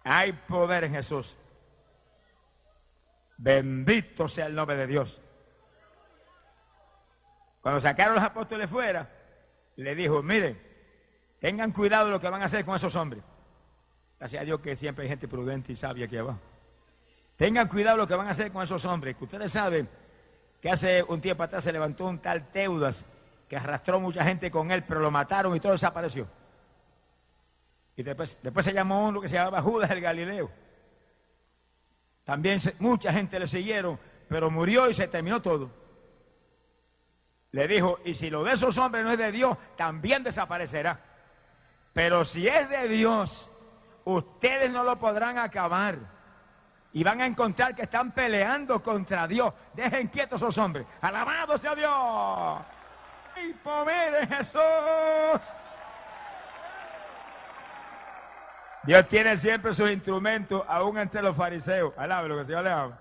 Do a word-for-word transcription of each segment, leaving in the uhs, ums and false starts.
Hay poder en Jesús. Bendito sea el nombre de Dios. Cuando sacaron los apóstoles fuera, le dijo, miren, tengan cuidado de lo que van a hacer con esos hombres. Gracias a Dios que siempre hay gente prudente y sabia aquí abajo. Tengan cuidado de lo que van a hacer con esos hombres, que ustedes saben que hace un tiempo atrás se levantó un tal Teudas que arrastró mucha gente con él, pero lo mataron y todo desapareció. Y después, después se llamó uno que se llamaba Judas el Galileo. También se, mucha gente le siguieron, pero murió y se terminó todo. Le dijo, y si lo de esos hombres no es de Dios, también desaparecerá. Pero si es de Dios, ustedes no lo podrán acabar. Y van a encontrar que están peleando contra Dios. Dejen quietos esos hombres. ¡Alabado sea Dios! ¡Y poder en Jesús! Dios tiene siempre sus instrumentos, aún entre los fariseos. Alabe lo que el Señor le ama.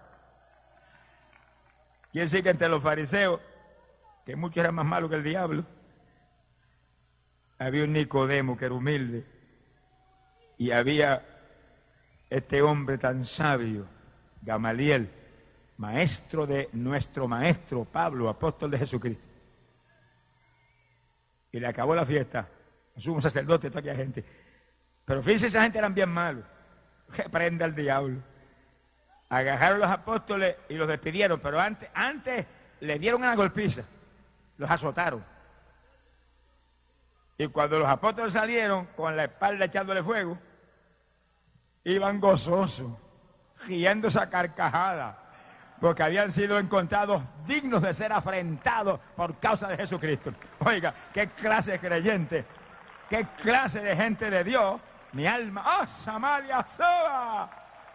Quiere decir que entre los fariseos, que muchos eran más malos que el diablo, había un Nicodemo que era humilde. Y había este hombre tan sabio, Gamaliel, maestro de nuestro maestro Pablo, apóstol de Jesucristo. Y le acabó la fiesta. Sumo sacerdote, toda aquella gente. Pero fíjense, esa gente eran bien malos. Que prenda al diablo. Agarraron los apóstoles y los despidieron, pero antes, antes le dieron una golpiza. Los azotaron. Y cuando los apóstoles salieron con la espalda echándole fuego, iban gozosos, riéndose a carcajada, porque habían sido encontrados dignos de ser afrentados por causa de Jesucristo. Oiga, qué clase de creyente, qué clase de gente de Dios. Mi alma, ¡oh, Samaria soba!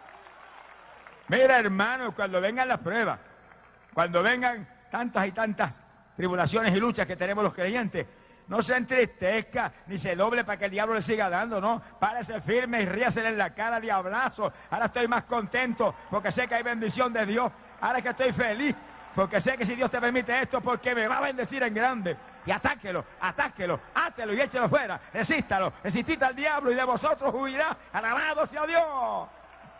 Mira, hermanos, cuando vengan las pruebas, cuando vengan tantas y tantas tribulaciones y luchas que tenemos los creyentes, no se entristezca ni se doble para que el diablo le siga dando, no. Párese firme y ríasele en la cara, diablazo. Ahora estoy más contento porque sé que hay bendición de Dios. Ahora es que estoy feliz porque sé que si Dios te permite esto, porque me va a bendecir en grande. Y atáquelo, atáquelo, átelo y échelo fuera. Resístalo, resistid al diablo y de vosotros huirá. Alabado sea Dios.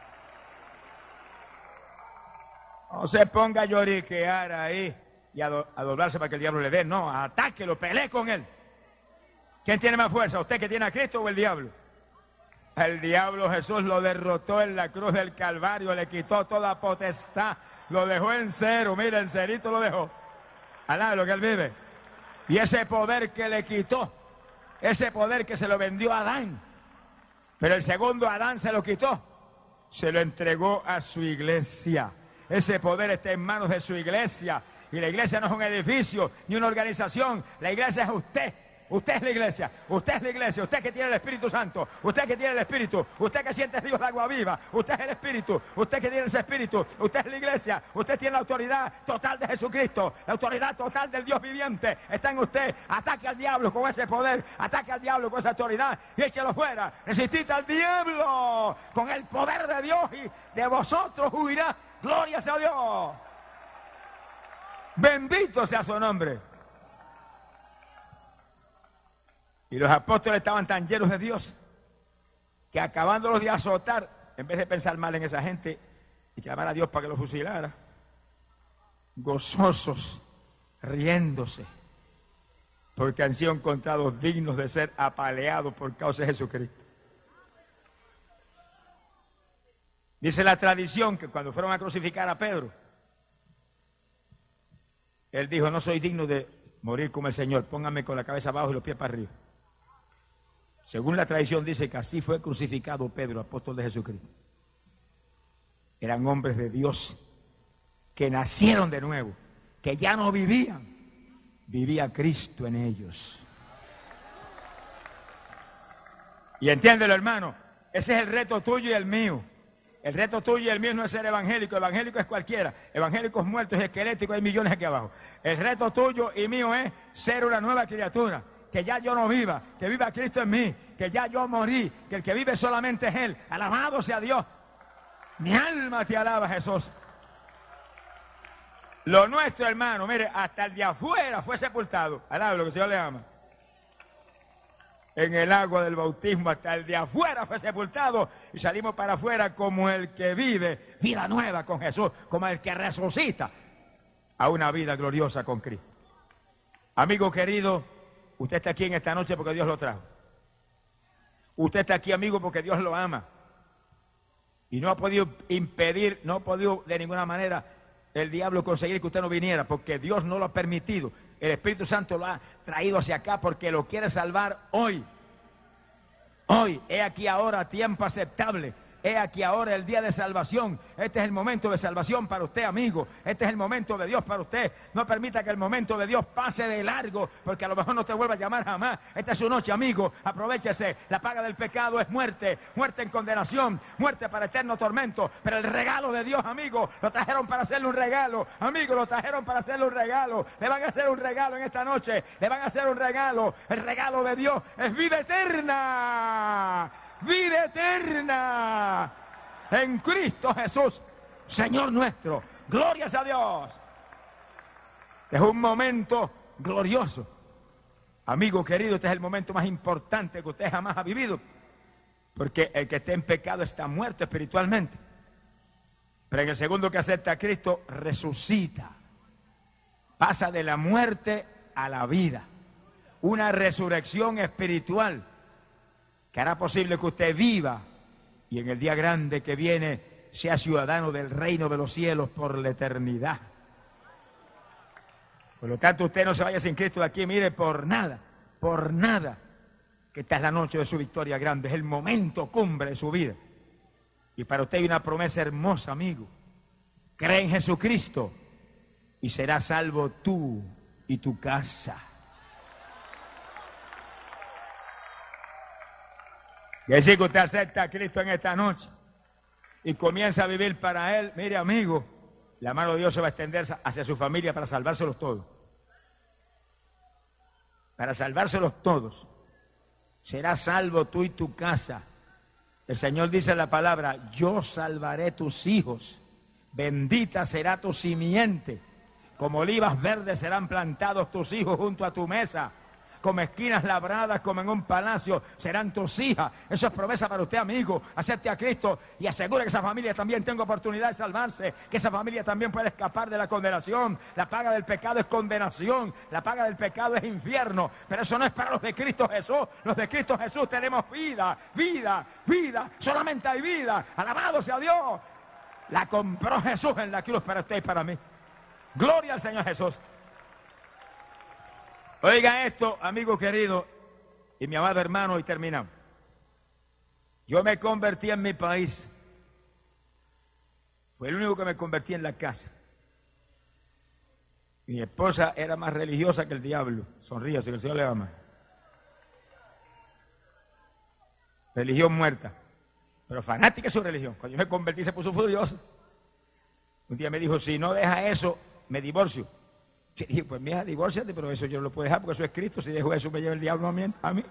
No se ponga a lloriquear ahí y a, do, a doblarse para que el diablo le dé. No, atáquelo, pelee con él. ¿Quién tiene más fuerza? ¿Usted que tiene a Cristo o el diablo? El diablo Jesús lo derrotó en la cruz del Calvario, le quitó toda potestad, lo dejó en cero, mira, en cerito lo dejó. Alá, lo que él vive. Y ese poder que le quitó, ese poder que se lo vendió a Adán, pero el segundo Adán se lo quitó, se lo entregó a su iglesia. Ese poder está en manos de su iglesia. Y la iglesia no es un edificio ni una organización, la iglesia es usted. Usted es la iglesia, usted es la iglesia, usted que tiene el Espíritu Santo, usted que tiene el Espíritu, usted que siente ríos de agua viva, usted es el Espíritu, usted que tiene ese Espíritu, usted es la iglesia, usted tiene la autoridad total de Jesucristo, la autoridad total del Dios viviente, está en usted. Ataque al diablo con ese poder, ataque al diablo con esa autoridad y échelo fuera. Resistid al diablo con el poder de Dios y de vosotros huirá. Gloria sea a Dios. Bendito sea su nombre. Y los apóstoles estaban tan llenos de Dios que acabándolos de azotar, en vez de pensar mal en esa gente y clamar a Dios para que los fusilara, gozosos, riéndose, porque han sido encontrados dignos de ser apaleados por causa de Jesucristo. Dice la tradición que cuando fueron a crucificar a Pedro, él dijo, no soy digno de morir como el Señor, pónganme con la cabeza abajo y los pies para arriba. Según la tradición dice que así fue crucificado Pedro, apóstol de Jesucristo. Eran hombres de Dios que nacieron de nuevo, que ya no vivían, vivía Cristo en ellos. Y entiéndelo, hermano, ese es el reto tuyo y el mío. El reto tuyo y el mío no es ser evangélico, evangélico es cualquiera, evangélicos muertos y esqueléticos hay millones aquí abajo. El reto tuyo y mío es ser una nueva criatura, que ya yo no viva, que viva Cristo en mí, que ya yo morí, que el que vive solamente es Él. Alabado sea Dios. Mi alma te alaba, Jesús. Lo nuestro, hermano, mire, hasta el de afuera fue sepultado. Alaba lo que el Señor le ama. en el agua del bautismo, hasta el de afuera fue sepultado y salimos para afuera como el que vive vida nueva con Jesús, como el que resucita a una vida gloriosa con Cristo. Amigo querido, usted está aquí en esta noche porque Dios lo trajo. Usted está aquí, amigo, porque Dios lo ama. Y no ha podido impedir, no ha podido de ninguna manera el diablo conseguir que usted no viniera, porque Dios no lo ha permitido. El Espíritu Santo lo ha traído hacia acá porque lo quiere salvar hoy. Hoy, he aquí ahora tiempo aceptable. He aquí ahora el día de salvación. Este es el momento de salvación para usted, amigo. Este es el momento de Dios para usted. No permita que el momento de Dios pase de largo, porque a lo mejor no te vuelva a llamar jamás. Esta es su noche, amigo. Aprovéchese. La paga del pecado es muerte. Muerte en condenación. Muerte para eterno tormento. Pero el regalo de Dios, amigo, lo trajeron para hacerle un regalo. Amigo, lo trajeron para hacerle un regalo. Le van a hacer un regalo en esta noche. Le van a hacer un regalo. El regalo de Dios es vida eterna. Vida eterna en Cristo Jesús, Señor nuestro. Glorias a Dios. Es un momento glorioso. Amigo querido, este es el momento más importante que usted jamás ha vivido, porque el que esté en pecado está muerto espiritualmente. Pero en el segundo que acepta a Cristo, resucita. Pasa de la muerte a la vida. Una resurrección espiritual que hará posible que usted viva y en el día grande que viene sea ciudadano del reino de los cielos por la eternidad. Por lo tanto, usted no se vaya sin Cristo de aquí, mire, por nada, por nada, que esta es la noche de su victoria grande, es el momento cumbre de su vida. Y para usted hay una promesa hermosa, amigo. Cree en Jesucristo y serás salvo tú y tu casa. Y así que usted acepta a Cristo en esta noche y comienza a vivir para Él. Mire, amigo, la mano de Dios se va a extender hacia su familia para salvárselos todos. Para salvárselos todos. Serás salvo tú y tu casa. El Señor dice en la palabra, yo salvaré tus hijos. Bendita será tu simiente. Como olivas verdes serán plantados tus hijos junto a tu mesa. Como esquinas labradas, como en un palacio, serán tus hijas. Eso es promesa para usted, amigo. Acepte a Cristo y asegure que esa familia también tenga oportunidad de salvarse, que esa familia también puede escapar de la condenación. La paga del pecado es condenación, la paga del pecado es infierno, pero eso no es para los de Cristo Jesús. Los de Cristo Jesús tenemos vida, vida, vida, solamente hay vida. Alabado sea Dios. La compró Jesús en la cruz para usted y para mí. Gloria al Señor Jesús. Oiga esto, amigo querido y mi amado hermano, y terminamos. Yo me convertí en mi país. Fue el único que me convertí en la casa. Mi esposa era más religiosa que el diablo. Sonríase, que el Señor le ama. Religión muerta. Pero fanática de su religión. Cuando yo me convertí se puso furiosa. Un día me dijo, si no deja eso, me divorcio. Yo dije, pues mija, divórciate, pero eso yo no lo puedo dejar porque eso es Cristo. Si dejo eso me lleva el diablo a mí. A mí.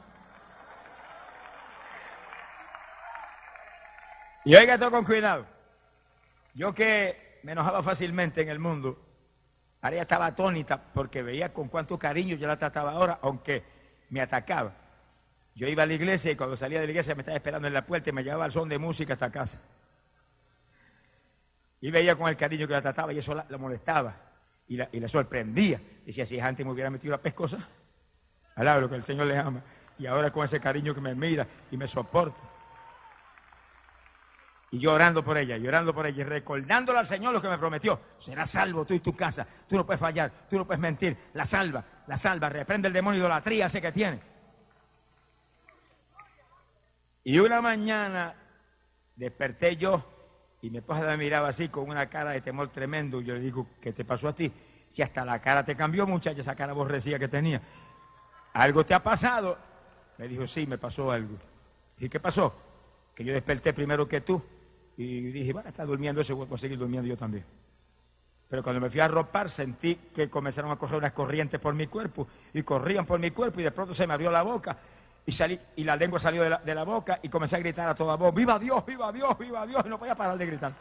Y oiga esto con cuidado. Yo que me enojaba fácilmente en el mundo, ahora ya estaba atónita porque veía con cuánto cariño yo la trataba ahora, aunque me atacaba. Yo iba a la iglesia y cuando salía de la iglesia me estaba esperando en la puerta y me llevaba al son de música hasta casa. Y veía con el cariño que la trataba y eso la, la molestaba. Y la, y la sorprendía. Decía, si antes me hubiera metido la pescosa, alaba lo que el Señor le ama. Y ahora con ese cariño que me mira y me soporta. Y yo orando por ella, llorando por ella, y recordándole al Señor lo que me prometió. Serás salvo tú y tu casa. Tú no puedes fallar, tú no puedes mentir. La salva, la salva, reprende el demonio de idolatría ese que tiene. Y una mañana desperté yo. Y mi esposa me miraba así con una cara de temor tremendo. Y yo le digo, ¿qué te pasó a ti? Si hasta la cara te cambió, muchacha, esa cara aborrecida que tenía. ¿Algo te ha pasado? Me dijo, sí, me pasó algo. ¿Y qué pasó? Que yo desperté primero que tú. Y dije, bueno, está durmiendo ese, voy a seguir durmiendo yo también. Pero cuando me fui a arropar, sentí que comenzaron a correr unas corrientes por mi cuerpo. Y corrían por mi cuerpo y de pronto se me abrió la boca. Y, salí, y la lengua salió de la, de la boca y comencé a gritar a toda voz, ¡viva Dios, viva Dios, viva Dios! Y no podía parar de gritar.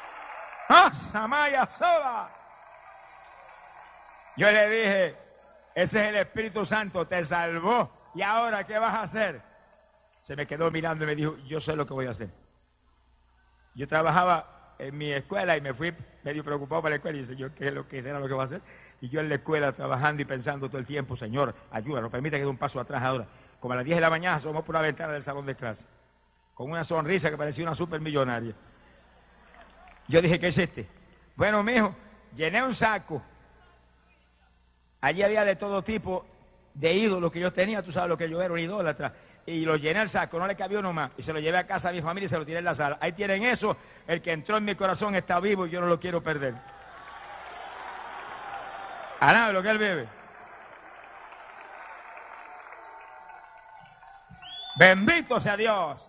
¡Ah, Samaya Sola! Yo le dije, Ese es el Espíritu Santo, te salvó. ¿Y ahora qué vas a hacer? Se me quedó mirando y me dijo, yo sé lo que voy a hacer. Yo trabajaba en mi escuela y me fui medio preocupado para la escuela y dice, yo, ¿qué es lo que será lo que va a hacer? Y yo en la escuela trabajando y pensando todo el tiempo, Señor, ayúdanos, permite que dé un paso atrás ahora. Como a las diez de la mañana asomó por la ventana del salón de clase, con una sonrisa que parecía una supermillonaria. Yo dije, ¿qué es este? Bueno, mijo, llené un saco. Allí había de todo tipo de ídolos que yo tenía, tú sabes lo que yo era, un idólatra. Y lo llené el saco, no le cabía uno más. Y se lo llevé a casa a mi familia y se lo tiré en la sala. Ahí tienen eso, el que entró en mi corazón está vivo y yo no lo quiero perder. Alabe lo que él vive. Bendito sea Dios.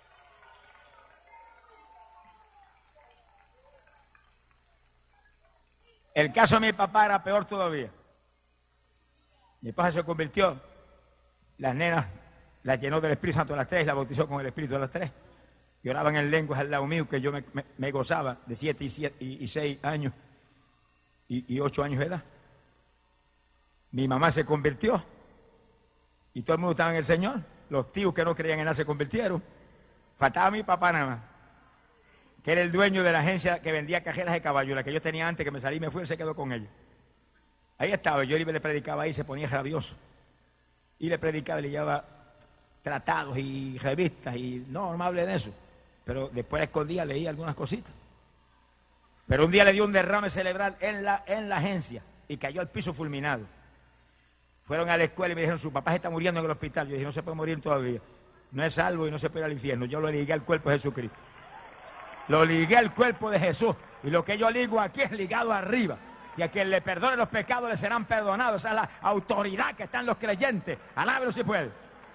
El caso de mi papá era peor todavía. Mi papá se convirtió, las nenas las llenó del Espíritu Santo a las tres y la bautizó con el Espíritu a las tres. Lloraban en lenguas al lado mío que yo me, me, me gozaba de siete y, siete y, y seis años y, y ocho años de edad. Mi mamá se convirtió y todo el mundo estaba en el Señor. Los tíos que no creían en nada se convirtieron. Faltaba mi papá nada más, que era el dueño de la agencia que vendía cajeras de caballo, la que yo tenía antes, que me salí y me fui, él se quedó con ella. Ahí estaba, yo iba y le predicaba ahí, se ponía rabioso. Y le predicaba y le llevaba tratados y revistas y no, no me hablé de eso. Pero después escondía, leía algunas cositas. Pero un día le dio un derrame cerebral en la, en la agencia y cayó al piso fulminado. Fueron a la escuela y me dijeron, su papá se está muriendo en el hospital. Yo dije, no se puede morir todavía. No es salvo y no se puede ir al infierno. Yo lo ligué al cuerpo de Jesucristo. Lo ligué al cuerpo de Jesús. Y lo que yo ligo aquí es ligado arriba. Y a quien le perdone los pecados le serán perdonados. Esa es la autoridad que está en los creyentes. Alábelo si puede.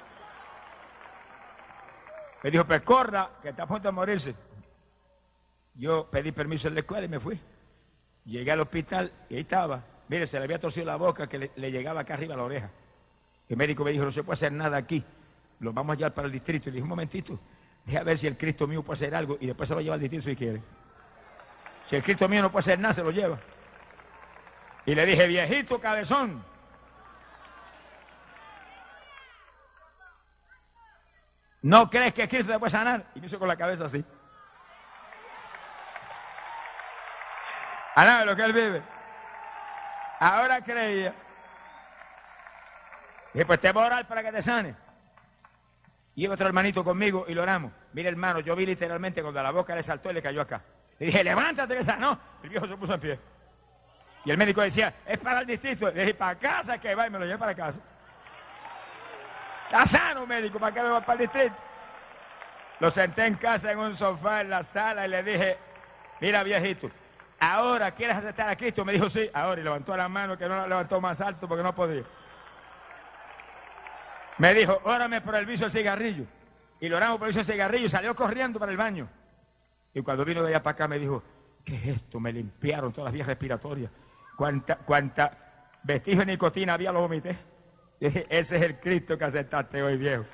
Me dijo, pues corra, que está a punto de morirse. Yo pedí permiso en la escuela y me fui. Llegué al hospital y ahí estaba. Mire, se le había torcido la boca que le, le llegaba acá arriba a la oreja. El médico me dijo, no se puede hacer nada aquí. Lo vamos a llevar para el distrito. Y le dije, un momentito, deja ver si el Cristo mío puede hacer algo. Y después se lo lleva al distrito si quiere. Si el Cristo mío no puede hacer nada, se lo lleva. Y le dije, viejito cabezón, ¿no crees que Cristo te puede sanar? Y me hizo con la cabeza así. Alabe lo que él vive. Ahora creía. Dije, pues te voy a orar para que te sane. Y otro hermanito conmigo y lo oramos. Mira, hermano, yo vi literalmente cuando la boca le saltó y le cayó acá. Le dije, levántate que sanó. El viejo se puso en pie. Y el médico decía, es para el distrito. Le dije, para casa que va, y me lo llevé para casa. Está sano, médico, ¿para qué me va para el distrito? Lo senté en casa en un sofá en la sala y le dije, mira, viejito, ¿ahora quieres aceptar a Cristo? Me dijo, sí, ahora. Y levantó la mano, que no la levantó más alto porque no podía. Me dijo, órame por el vicio del cigarrillo. Y lo oramos por el vicio del cigarrillo y salió corriendo para el baño. Y cuando vino de allá para acá me dijo, ¿qué es esto? Me limpiaron todas las vías respiratorias. Cuánta, cuánta vestigio de nicotina había, lo vomité. Y dije, ese es el Cristo que aceptaste hoy, viejo.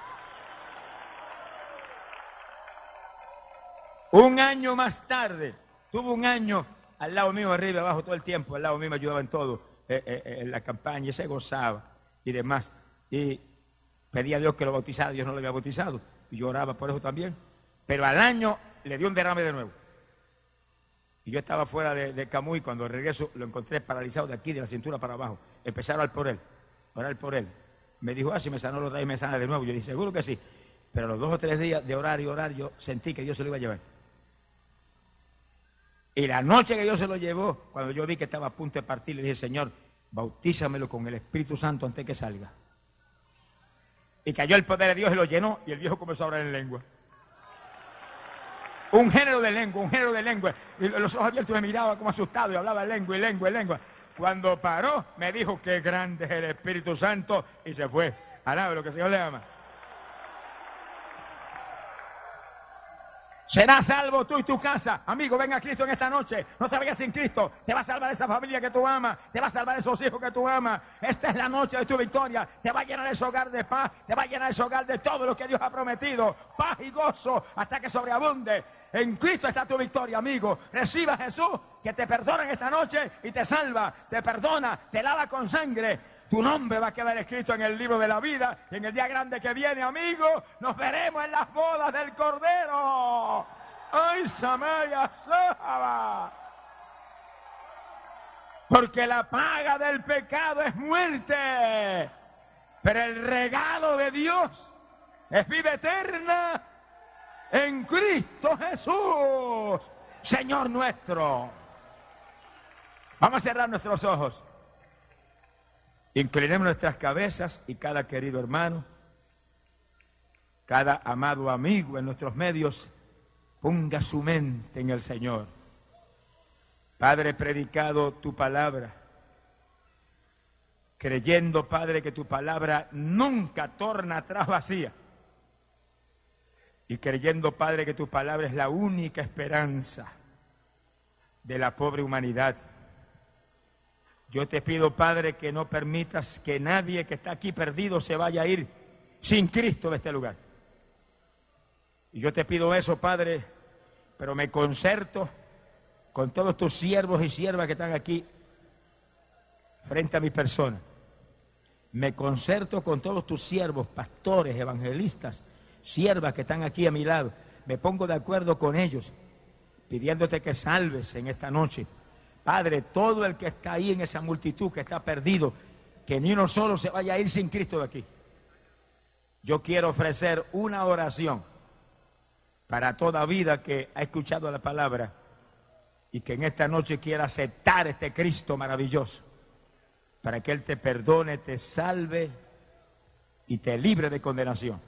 Un año más tarde, tuvo un año al lado mío, arriba y abajo, todo el tiempo. Al lado mío me ayudaba en todo, eh, eh, en la campaña, y se gozaba y demás. Y pedía a Dios que lo bautizara, Dios no lo había bautizado. Y yo oraba por eso también. Pero al año le dio un derrame de nuevo. Y yo estaba fuera de, de Camuy, cuando regreso lo encontré paralizado de aquí, de la cintura para abajo. Empecé a orar por él, orar por él. Me dijo, ah, si me sanó los rayos, me sana de nuevo. Yo dije, seguro que sí. Pero los dos o tres días de orar y orar, yo sentí que Dios se lo iba a llevar. Y la noche que Dios se lo llevó, cuando yo vi que estaba a punto de partir, le dije, Señor, bautízamelo con el Espíritu Santo antes que salga. Y cayó el poder de Dios y lo llenó, y el viejo comenzó a hablar en lengua. Un género de lengua, un género de lengua. Y los ojos abiertos me miraba como asustado y hablaba lengua y lengua y lengua. Cuando paró, me dijo, qué grande es el Espíritu Santo, y se fue. Alabe lo que el Señor le ama. Serás salvo tú y tu casa. Amigo, ven a Cristo en esta noche. No te vayas sin Cristo. Te va a salvar esa familia que tú amas. Te va a salvar esos hijos que tú amas. Esta es la noche de tu victoria. Te va a llenar ese hogar de paz. Te va a llenar ese hogar de todo lo que Dios ha prometido. Paz y gozo hasta que sobreabunde. En Cristo está tu victoria, amigo. Reciba a Jesús, que te perdona en esta noche y te salva. Te perdona, te lava con sangre. Tu nombre va a quedar escrito en el libro de la vida. Y en el día grande que viene, amigo, nos veremos en las bodas del Cordero. ¡Ay, Samaya Sahaba! Porque la paga del pecado es muerte. Pero el regalo de Dios es vida eterna en Cristo Jesús, Señor nuestro. Vamos a cerrar nuestros ojos. Inclinemos nuestras cabezas y cada querido hermano, cada amado amigo en nuestros medios, ponga su mente en el Señor. Padre, he predicado tu palabra, creyendo, Padre, que tu palabra nunca torna atrás vacía. Y creyendo, Padre, que tu palabra es la única esperanza de la pobre humanidad. Yo te pido, Padre, que no permitas que nadie que está aquí perdido se vaya a ir sin Cristo de este lugar. Y yo te pido eso, Padre, pero me concerto con todos tus siervos y siervas que están aquí frente a mi persona. Me concerto con todos tus siervos, pastores, evangelistas, siervas que están aquí a mi lado. Me pongo de acuerdo con ellos, pidiéndote que salves en esta noche. Padre, todo el que está ahí en esa multitud que está perdido, que ni uno solo se vaya a ir sin Cristo de aquí. Yo quiero ofrecer una oración para toda vida que ha escuchado la palabra y que en esta noche quiera aceptar este Cristo maravilloso, para que Él te perdone, te salve y te libre de condenación.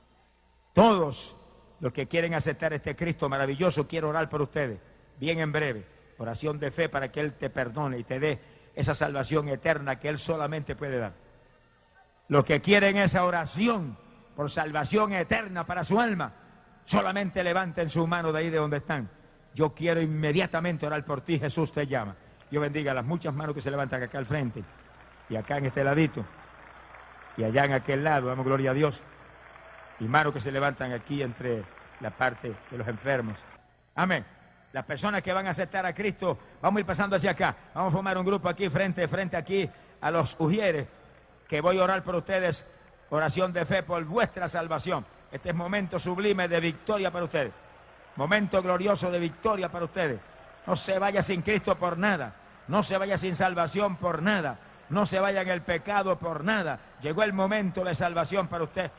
Todos los que quieren aceptar este Cristo maravilloso, quiero orar por ustedes, bien en breve. Oración de fe para que Él te perdone y te dé esa salvación eterna que Él solamente puede dar. Los que quieren esa oración por salvación eterna para su alma, solamente levanten su mano de ahí de donde están. Yo quiero inmediatamente orar por ti, Jesús te llama. Dios bendiga las muchas manos que se levantan acá al frente, y acá en este ladito, y allá en aquel lado, damos gloria a Dios. Y manos que se levantan aquí entre la parte de los enfermos. Amén. Las personas que van a aceptar a Cristo, vamos a ir pasando hacia acá. Vamos a formar un grupo aquí, frente, frente aquí a los ujieres, que voy a orar por ustedes, oración de fe por vuestra salvación. Este es momento sublime de victoria para ustedes. Momento glorioso de victoria para ustedes. No se vaya sin Cristo por nada. No se vaya sin salvación por nada. No se vaya en el pecado por nada. Llegó el momento de salvación para usted.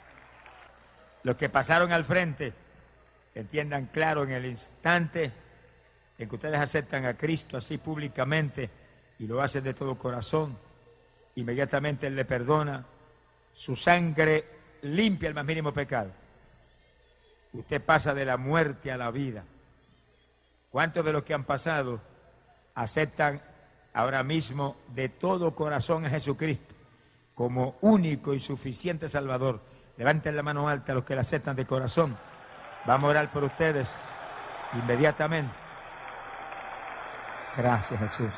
Los que pasaron al frente, entiendan claro en el instante en que ustedes aceptan a Cristo así públicamente y lo hacen de todo corazón, inmediatamente Él le perdona, su sangre limpia el más mínimo pecado. Usted pasa de la muerte a la vida. ¿Cuántos de los que han pasado aceptan ahora mismo de todo corazón a Jesucristo como único y suficiente Salvador? Levanten la mano alta a los que la aceptan de corazón. Vamos a orar por ustedes inmediatamente. Gracias, Jesús.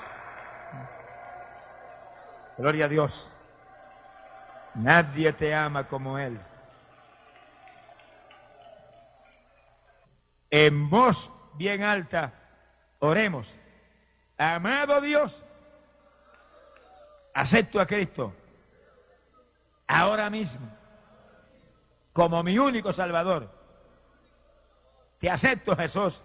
Gloria a Dios. Nadie te ama como Él. En voz bien alta, oremos. Amado Dios, acepto a Cristo ahora mismo como mi único Salvador. Te acepto, Jesús,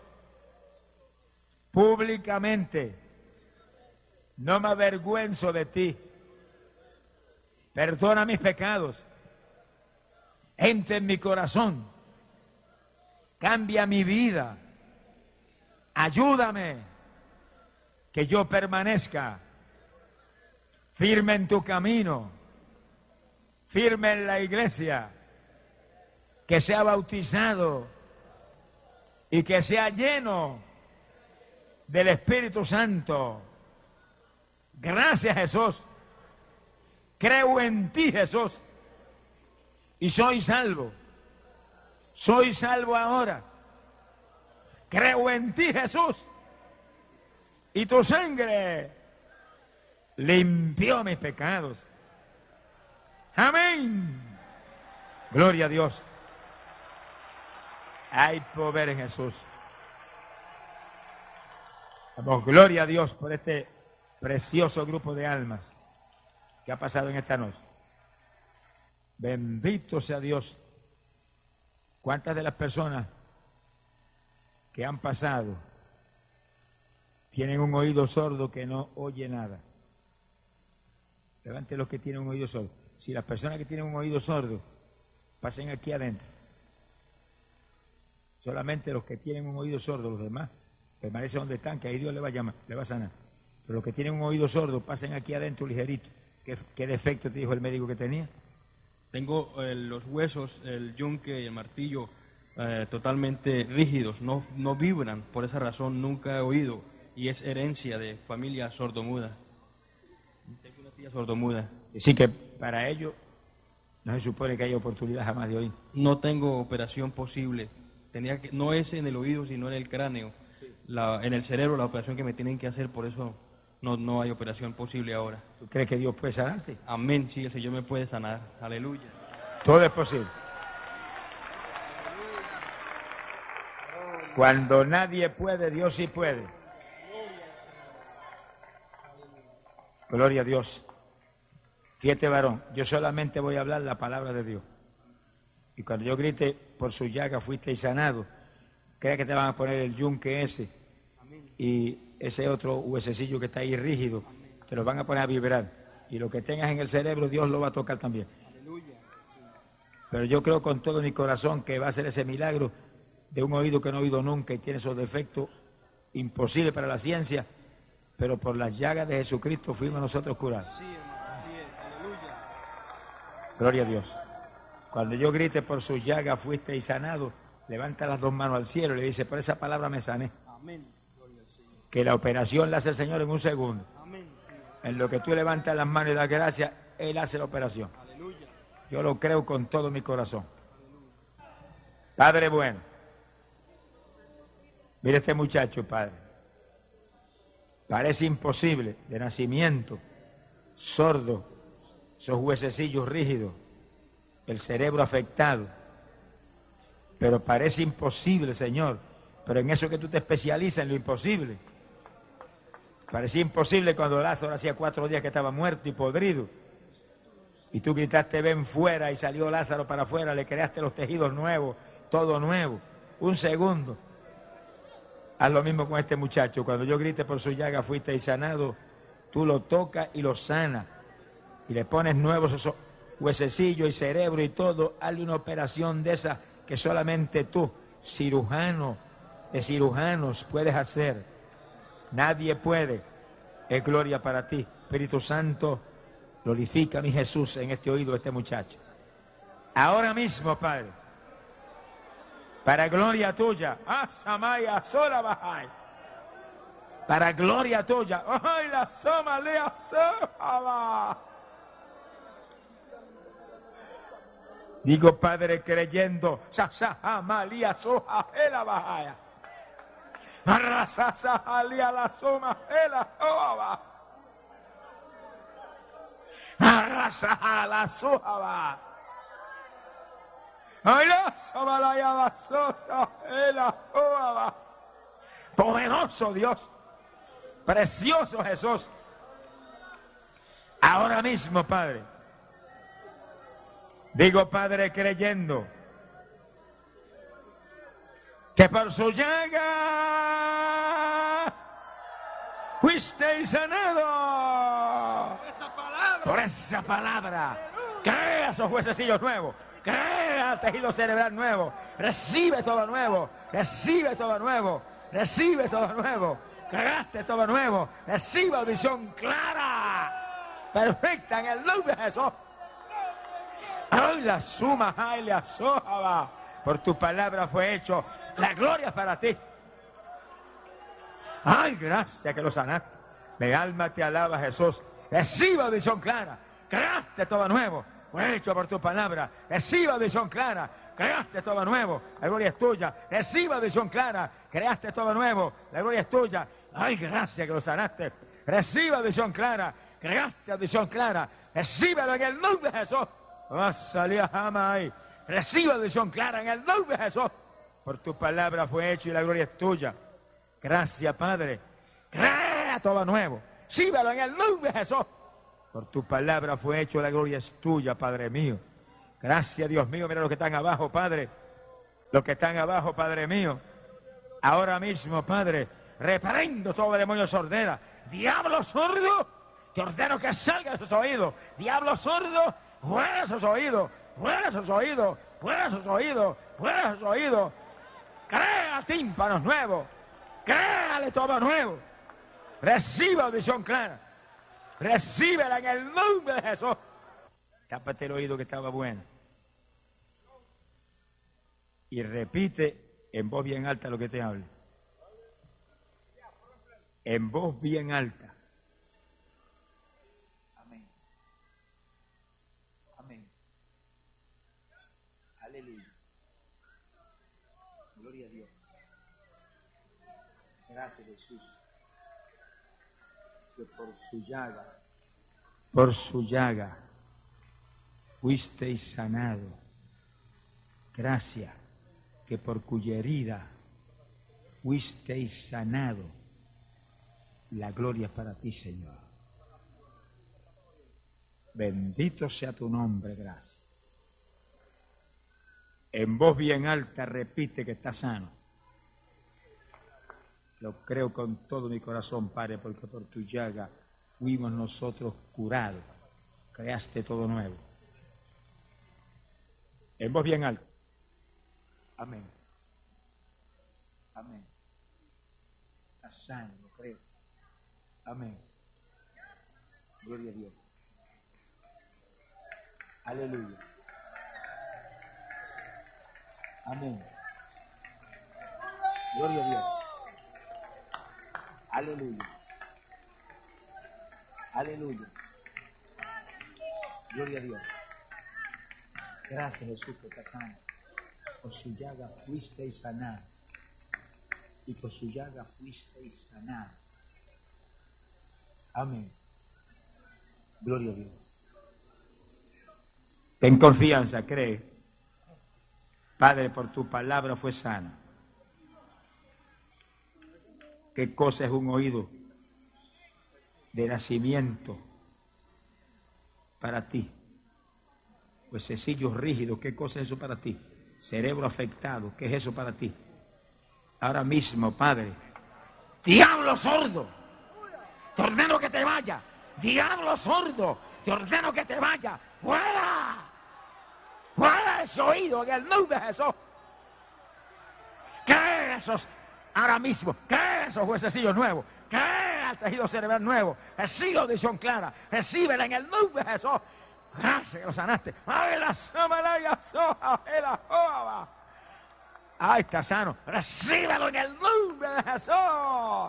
públicamente. No me avergüenzo de ti. Perdona mis pecados. Entra en mi corazón. Cambia mi vida. Ayúdame que yo permanezca firme en tu camino, firme en la iglesia, que sea bautizado y que sea lleno del Espíritu Santo. Gracias, Jesús. Creo en ti, Jesús, y soy salvo. Soy salvo ahora. Creo en ti, Jesús, y tu sangre limpió mis pecados. Amén. Gloria a Dios. Hay poder en Jesús. Damos gloria a Dios por este precioso grupo de almas. ¿Qué ha pasado en esta noche? Bendito sea Dios. ¿Cuántas de las personas que han pasado tienen un oído sordo que no oye nada? Levante los que tienen un oído sordo. Si las personas que tienen un oído sordo pasen aquí adentro, solamente los que tienen un oído sordo, los demás permanecen donde están, que ahí Dios le va a llamar, le va a sanar. Pero los que tienen un oído sordo pasen aquí adentro ligerito. ¿Qué, qué defecto te dijo el médico que tenía? Tengo eh, los huesos, el yunque y el martillo eh, totalmente rígidos, no, no vibran, por esa razón nunca he oído, y es herencia de familia sordomuda. Tengo una tía sordomuda. Así que para ello no se supone que haya oportunidad jamás de oír. No tengo operación posible, tenía que, no es en el oído sino en el cráneo, la, en el cerebro la operación que me tienen que hacer, por eso no, no hay operación posible ahora. ¿Tú crees que Dios puede sanarte? Amén, sí, el Señor me puede sanar, aleluya. Todo es posible. Cuando nadie puede, Dios sí puede. Gloria a Dios. Fíjate, varón, yo solamente voy a hablar la palabra de Dios. Y cuando yo grite, por su llaga fuisteis sanado, crea que te van a poner el yunque ese y ese otro huesecillo que está ahí rígido, te lo van a poner a vibrar. Y lo que tengas en el cerebro, Dios lo va a tocar también. Pero yo creo con todo mi corazón que va a ser ese milagro de un oído que no he oído nunca y tiene esos defectos imposibles para la ciencia, pero por las llagas de Jesucristo fuimos nosotros curados. Sí, hermano, sí, aleluya. Gloria a Dios. Cuando yo grite por sus llagas fuisteis sanado, levanta las dos manos al cielo y le dice, por esa palabra me sané. Amén. Que la operación la hace el Señor en un segundo. Amén. En lo que tú levantas las manos y das gracias, Él hace la operación. Aleluya. Yo lo creo con todo mi corazón. Padre bueno, mire este muchacho, Padre. Parece imposible, de nacimiento, sordo, esos huesecillos rígidos, el cerebro afectado. Pero parece imposible, Señor. Pero en eso que tú te especializas, en lo imposible. Parecía imposible cuando Lázaro hacía cuatro días que estaba muerto y podrido. Y tú gritaste, ven fuera, y salió Lázaro para afuera, le creaste los tejidos nuevos, todo nuevo. Un segundo. Haz lo mismo con este muchacho. Cuando yo grite por su llaga fuiste sanado, tú lo tocas y lo sanas. Y le pones nuevos esos huesecillos y cerebro y todo. Hazle una operación de esa que solamente tú, cirujano de cirujanos, puedes hacer. Nadie puede. Es gloria para ti. Espíritu Santo, glorifica a mi Jesús en este oído de este muchacho. Ahora mismo, Padre, para gloria tuya, Asamaya sola bajai. Para gloria tuya, ay la soma lea sola. Digo, Padre, creyendo, Sasa Malia soja ela bajaya. Arrasasa alia la soma ela soba. Arrasa la soja. Ay, la sabalaya la sosa, ela soba. Poderoso Dios, precioso Jesús. Ahora mismo, Padre, digo, Padre, creyendo que por su llaga fuisteis sanado. Por esa palabra, crea esos huesecillos nuevos, crea el tejido cerebral nuevo, recibe todo nuevo, recibe todo nuevo, recibe todo nuevo, creaste todo nuevo, recibe audición clara, perfecta en el nombre de Jesús. Ay, la suma, ay, la soja, por tu palabra fue hecho, la gloria es para ti. Ay, gracias que lo sanaste. Mi alma te alaba, Jesús. Recibe audición clara, creaste todo nuevo, fue hecho por tu palabra. Recibe audición clara, creaste todo nuevo, la gloria es tuya. Recibe audición clara, creaste todo nuevo, la gloria es tuya. Ay, gracias que lo sanaste. Recibe audición clara, creaste audición clara, recíbelo en el nombre de Jesús. Oh, salía jamás ahí. Recibe audición clara en el nombre de Jesús. Por tu palabra fue hecho y la gloria es tuya. Gracias, Padre. Crea todo nuevo. Síbelo en el nombre de Jesús. Por tu palabra fue hecho, la gloria es tuya, Padre mío. Gracias, Dios mío. Mira los que están abajo, Padre. Los que están abajo, Padre mío. Ahora mismo, Padre, reprendo todo demonio de sordera. Diablo sordo, te ordeno que salga de sus oídos. Diablo sordo, fuera de sus oídos, fuera de sus oídos, fuera de sus oídos, fuera de sus oídos. Crea tímpanos nuevos, créale todo nuevo. Reciba audición clara, recíbela en el nombre de Jesús. Tápate el oído que estaba bueno. Y repite en voz bien alta lo que te hable. En voz bien alta. Amén. Amén. Aleluya. Gloria a Dios. Gracias, Jesús. Que por su llaga, por su llaga, fuisteis sanado. Gracias, que por cuya herida fuisteis sanado. La gloria es para ti, Señor. Bendito sea tu nombre, gracias. En voz bien alta repite que está sano. Lo creo con todo mi corazón, Padre, porque por tu llaga fuimos nosotros curados. Creaste todo nuevo. En voz bien alta. Amén. Amén. Está sano, lo creo. Amén. Gloria a Dios. Aleluya. Amén. Gloria a Dios. Aleluya. Aleluya. Gloria a Dios. Gracias, Jesús, que está sano. Por su llaga fuisteis sanado. Y por su llaga fuisteis sanado. Amén. Gloria a Dios. Ten confianza, cree. Padre, por tu palabra fue sana. ¿Qué cosa es un oído de nacimiento para ti? Huesecillos rígidos, ¿qué cosa es eso para ti? Cerebro afectado, ¿qué es eso para ti? Ahora mismo, Padre, diablo sordo, te ordeno que te vaya. Diablo sordo, te ordeno que te vaya. ¡Fuera! ¡Fuera ese oído en el nombre de Jesús! ¡Cae esos ahora mismo! ¡Cae esos huesecillos nuevos! ¡Cae el tejido cerebral nuevo! Recibe audición clara, recíbela en el nombre de Jesús. Gracias que lo sanaste. ¡Ay, la samalaya soja! ¡Ay, la joba! ¡Ay, está sano! ¡Recíbelo en el nombre de Jesús!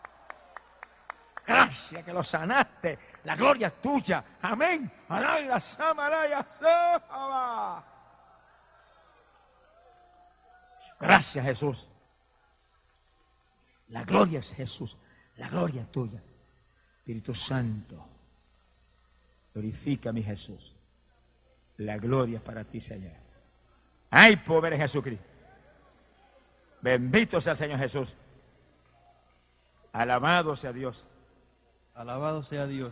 Gracias que lo sanaste. La gloria es tuya. Amén. ¡Ay, la samalaya soja! Gracias, Jesús. La gloria es Jesús. La gloria es tuya. Espíritu Santo. Glorifica a mi Jesús. La gloria es para ti, Señor. ¡Ay, pobre Jesucristo! Bendito sea el Señor Jesús. Alabado sea Dios. Alabado sea Dios.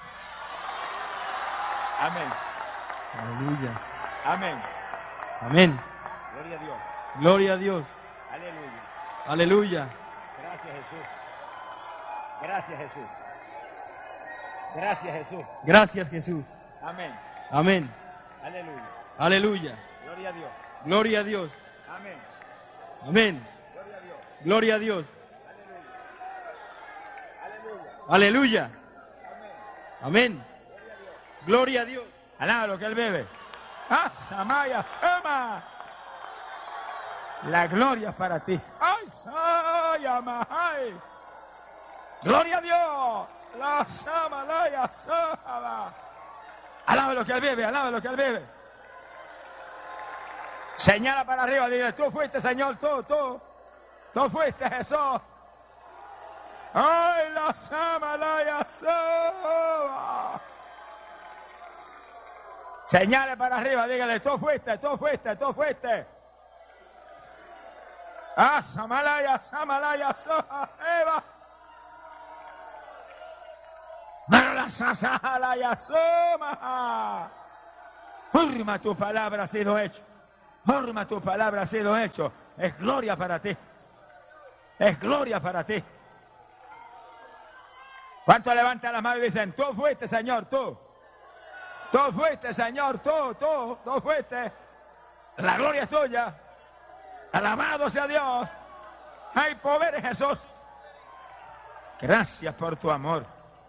Amén. Aleluya. Amén. Amén. Gloria a Dios. Gloria a Dios. Aleluya. Aleluya. Gracias, Jesús. Gracias, Jesús. Gracias, Jesús. Gracias, Jesús. Amén. Amén. Aleluya. Aleluya. Gloria a Dios. Gloria a Dios. Amén. Amén. Gloria a Dios. Gloria a Dios. Aleluya. Aleluya. Amén. Amén. Gloria a Dios. Alaba lo que él bebe. ¡Ah, Samaya, Sama! La gloria es para ti. ¡Ay, Sayama! ¡Ay! ¡Gloria a Dios! La Samalaya, Sama. Alaba lo que él bebe, alaba lo que él bebe. Señala para arriba, dile, tú fuiste, Señor, tú, tú. Tú fuiste, Jesús. ¡Ay, la Samalaya, Sama! Señale para arriba, dígale, tú fuiste, tú fuiste, tú fuiste. Ah, Samalaya, Samalaya, Soha, Eva. la sasala y asoma. Forma tu palabra ha sido hecho. Forma tu palabra ha sido hecho. Es gloria para ti. Es gloria para ti. ¿Cuántos levantan las manos y dicen, tú fuiste, Señor, tú? Tú fuiste, Señor, tú, tú, tú fuiste. La gloria es tuya. Alabado sea Dios. Hay poder en Jesús. Gracias por tu amor.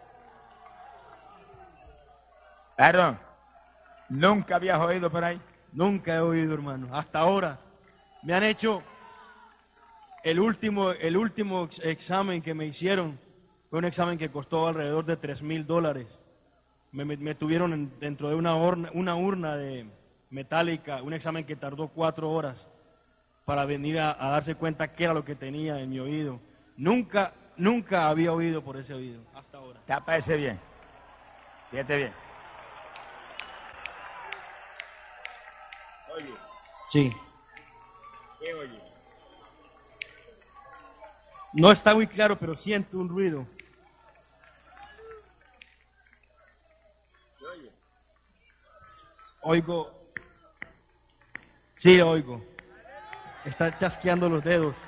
Perdón. ¿Nunca habías oído por ahí? Nunca he oído, hermano. Hasta ahora. Me han hecho el último, el último ex- examen que me hicieron. Fue un examen que costó alrededor de tres mil dólares. Me, me, me tuvieron en- dentro de una urna, una urna de metálica, un examen que tardó cuatro horas para venir a, a darse cuenta qué era lo que tenía en mi oído. Nunca, nunca había oído por ese oído, hasta ahora. ¿Te parece bien? Fíjate bien. Oye, Sí. ¿qué oye? No está muy claro, pero siento un ruido. ¿Qué oye? Oigo. Sí, oigo. Está chasqueando los dedos.